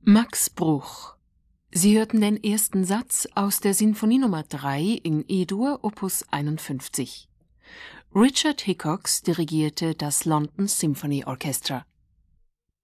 Max Bruch. Sie hörten den ersten Satz aus der Sinfonie Nummer 3 in E-Dur, Opus 51. Richard Hickox dirigierte das London Symphony Orchestra.